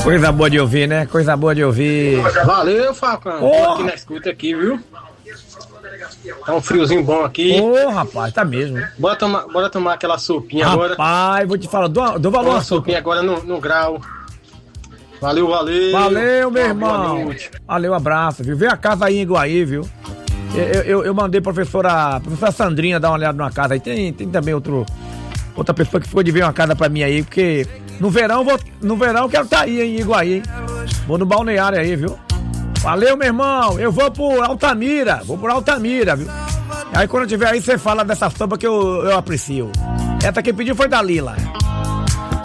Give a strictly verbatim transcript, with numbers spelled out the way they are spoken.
Coisa boa de ouvir, né? Coisa boa de ouvir. Valeu, Falcão. Oh. Tô aqui na escuta aqui, viu? Tá um friozinho bom aqui. Ô, oh, rapaz, tá mesmo. Bora tomar, bora tomar aquela sopinha rapaz, agora. Rapaz, vou te falar, dou, dou valor uma sopinha agora no, no grau. Valeu, valeu. Valeu, meu irmão. Valeu, abraço, viu? Vem a casa aí em Iguaí, viu? Eu, eu, eu mandei a professora, a professora Sandrinha dar uma olhada numa casa aí. Tem, tem também outro, outra pessoa que ficou de ver uma casa pra mim aí, porque no verão, vou, no verão eu quero estar tá aí em Iguaí, hein? Vou no balneário aí, viu? Valeu, meu irmão. Eu vou pro Altamira, vou pro Altamira, viu? Aí quando eu tiver aí, você fala dessa sopa que eu, eu aprecio. Essa que pediu foi da Lila.